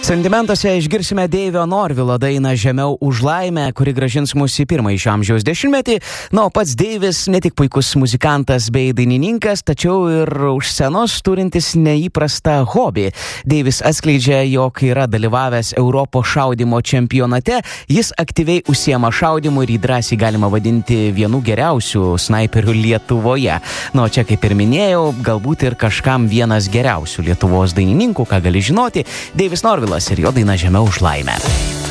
Sentimentuose išgirsime Deivio Norvilo dainą Žemiau už laimę, kuri grąžins mus į pirmąjį šio amžiaus dešimtmetį. Na, o pats Deivis ne tik puikus muzikantas bei dainininkas, tačiau ir už scenos turintis neįprastą hobį. Deivis atskleidžia, jog yra dalyvavęs Europos šaudymo čempionate, jis aktyviai užsiema šaudymu ir jį drąsiai galima vadinti vienu geriausių snaiperių Lietuvoje. Na, o čia, kaip ir minėjau, galbūt ir kažkam vienas geriausių Lietuvos dainininkų, ką gali žinoti, Deivis Norvilas ir jo daina Žemiau už laimę.